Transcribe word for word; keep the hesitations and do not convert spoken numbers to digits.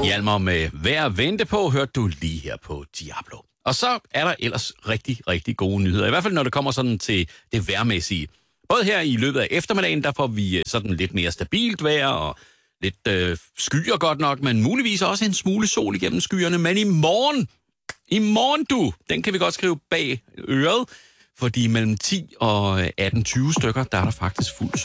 Hjalmar med Vær at vente på, hørte du lige her på Diablo. Og så er der ellers rigtig, rigtig gode nyheder. I hvert fald, når det kommer sådan til det vejrmæssige. Både her i løbet af eftermiddagen, der får vi sådan lidt mere stabilt vejr og lidt øh, skyer godt nok, men muligvis også en smule sol igennem skyerne. Men i morgen, i morgen du, den kan vi godt skrive bag øret, fordi mellem ti og atten tyve stykker, der er der faktisk fuld sol.